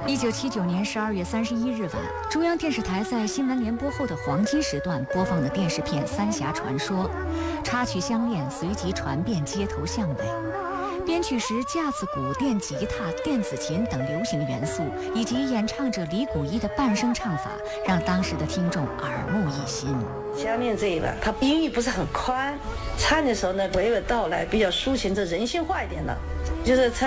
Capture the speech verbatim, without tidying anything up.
一九七九年十二月三十一日晚，中央电视台在新闻联播后的黄金时段播放的电视片《三峡传说》，插曲相恋随即传遍街头巷尾。编曲时架子鼓、电吉他、电子琴等流行元素，以及演唱者李谷一的伴声唱法，让当时的听众耳目一新。 相恋这一段，它音域不是很宽，唱的时候呢娓娓道来，比较抒情，这人性化一点的，就是唱。